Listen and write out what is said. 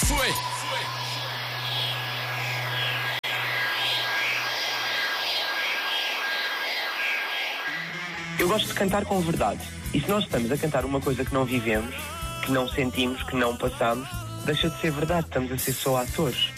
Foi. Eu gosto de cantar com verdade. E se nós estamos a cantar uma coisa que não vivemos, que não sentimos, que não passamos, deixa de ser verdade, estamos a ser só atores.